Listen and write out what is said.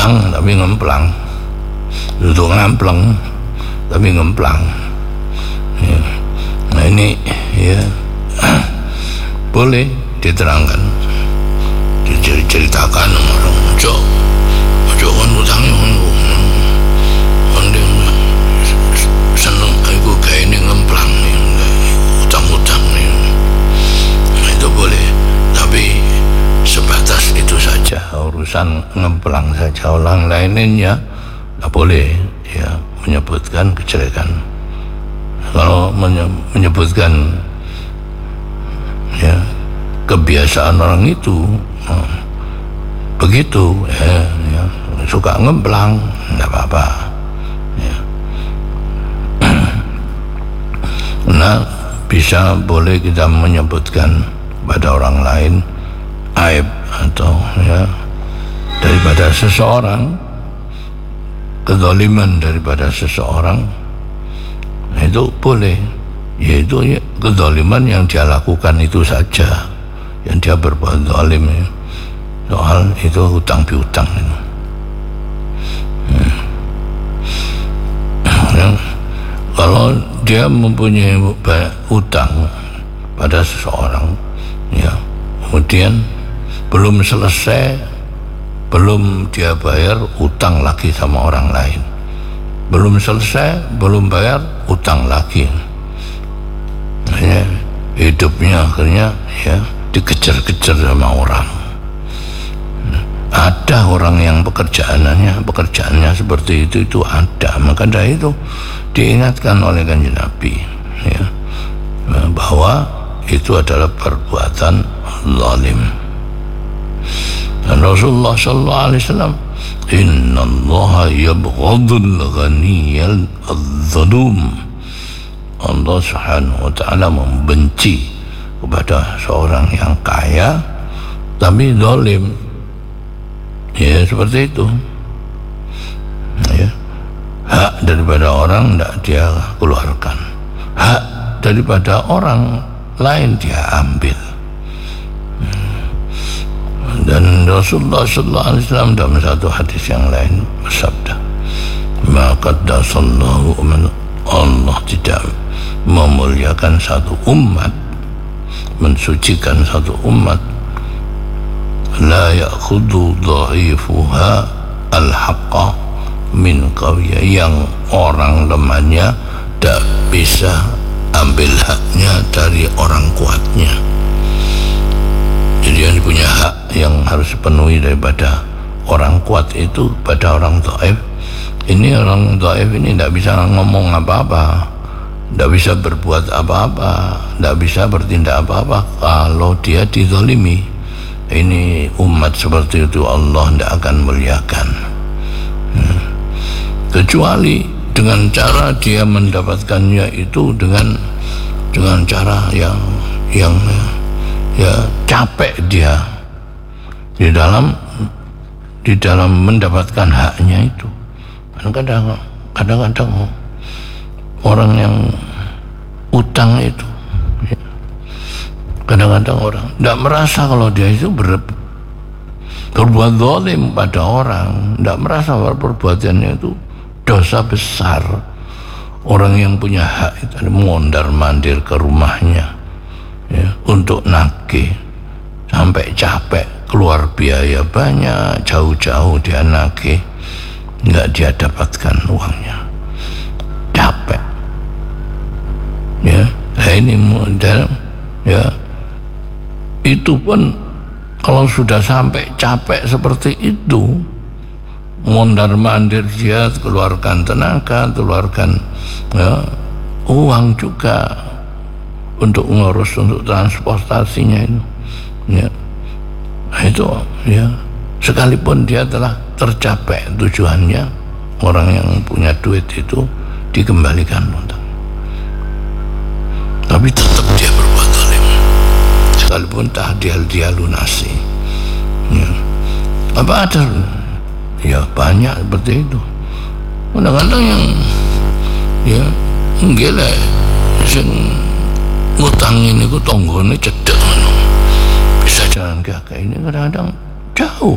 ngutang tapi ngemplang, duduk ngampleng tapi ngemplang. Ya. Nah ini ya boleh diterangkan, diceritakan orang ojo kan utangnya ondeng seneng aku kayak ini ngemplang nih, utang-utang nih. Nah, itu boleh, tapi sebatas itu saja, urusan ngemplang saja. Orang lainnya nggak boleh ya menyebutkan kejelekan. Kalau menyebutkan ya kebiasaan orang itu begitu ya, suka ngemplang, enggak apa-apa ya. Nah, bisa boleh kita menyebutkan pada orang lain aib atau ya daripada seseorang, kezaliman daripada seseorang, itu boleh, yaitu ya, kezaliman yang dia lakukan itu saja, yang dia berbuat zalim ya. Soal itu hutang piutang itu. Ya. Kalau dia mempunyai hutang pada seseorang ya, kemudian belum selesai, belum dia bayar, utang lagi sama orang lain, belum selesai, belum bayar, utang lagi. Akhirnya hidupnya akhirnya ya dikejar-kejar sama orang. Ada orang yang pekerjaannya seperti itu ada. Maka dari itu diingatkan oleh Kanjeng Nabi ya, bahwa itu adalah perbuatan zalim. Dan Rasulullah sallallahu alaihi wasallam, innallaha yabghadul ghaniyal dzalum. Allah Subhanahu wa taala membenci kepada seorang yang kaya tapi zalim. Ya seperti itu ya. Hak daripada orang tidak dia keluarkan, hak daripada orang lain dia ambil. Dan Rasulullah sallallahu alaihi wasallam dalam satu hadis yang lain bersabda, maka dasallahu, Allah tidak memuliakan satu umat, mensucikan satu umat, la ya'khudhu dha'ifuha al-haqqa min qawiyya, yang orang lemahnya tak bisa ambil haknya dari orang kuatnya. Jadi yang punya hak yang harus dipenuhi daripada orang kuat itu pada orang dhaif. Ini orang dhaif ini tidak bisa ngomong apa-apa, tidak bisa berbuat apa-apa, tidak bisa bertindak apa-apa kalau dia dizalimi. Ini umat seperti itu Allah tidak akan muliakan, kecuali dengan cara dia mendapatkannya itu dengan cara yang ya capek dia di dalam mendapatkan haknya itu. Kadang-kadang orang yang utang itu, kadang-kadang orang tidak merasa kalau dia itu berbuat zalim pada orang, tidak merasa bahwa perbuatannya itu dosa besar. Orang yang punya hak itu mondar-mandir ke rumahnya ya, untuk nagih, sampai capek, keluar biaya banyak, jauh-jauh dia nagih, nggak dia dapatkan uangnya, capek ya. Nah ini modal ya, itu pun kalau sudah sampai capek seperti itu, mondar-mandir dia, keluarkan tenaga, keluarkan ya, uang juga untuk ngurus, untuk transportasinya itu ya. Nah, itu ya, sekalipun dia telah tercapai tujuannya, orang yang punya duit itu dikembalikan utang, tapi tetap dia berbuat zalim sekalipun tak dia lunasi ya. Apa ada ya, banyak seperti itu. Kadang-kadang yang ya gila sing ngutangin iku tanggane cedhek, bisa jalan kaki ini kadang-kadang jauh